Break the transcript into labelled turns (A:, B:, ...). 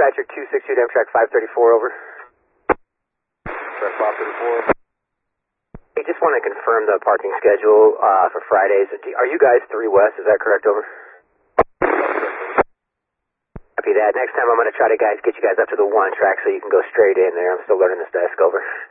A: Dispatcher 262, Amtrak 534, over.
B: Track 534.
A: I just want to confirm the parking schedule for Fridays. Are you guys 3 West? Is that correct, over? Copy that. Next time I'm going to try to get you guys up to the 1 track so you can go straight in there. I'm still learning this desk, over.